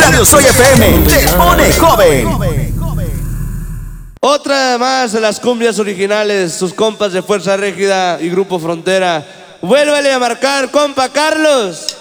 Radio Soy FM te pone joven. Otra más de las cumbias originales, sus compas de Fuerza Régida y Grupo Frontera. Vuélvele a marcar, compa Carlos.